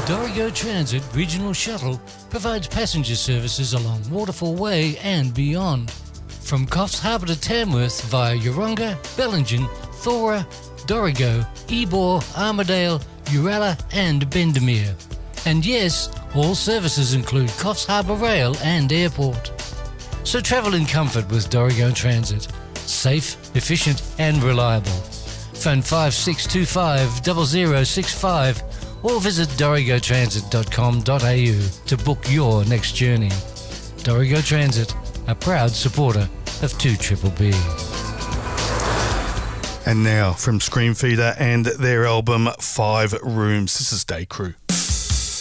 Dorigo Transit Regional Shuttle provides passenger services along Waterfall Way and beyond. From Coffs Harbour to Tamworth via Yeronga, Bellingen, Thora, Dorigo, Ebor, Armidale, Uralla and Bendemeer. And yes, all services include Coffs Harbour Rail and Airport. So travel in comfort with Dorigo Transit. Safe, efficient and reliable. Phone 5625 0065 or visit dorigotransit.com.au to book your next journey. Dorigo Transit, a proud supporter of 2BBB. And now from Screamfeeder and their album 5 Rooms, this is Day Crew.